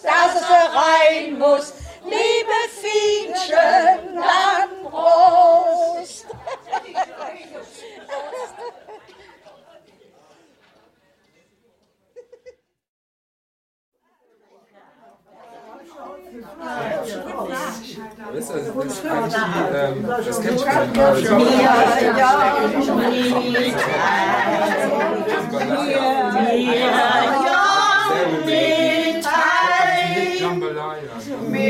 dass es rein muss. Liebe Fienchen, dann Prost! Das kennt schon.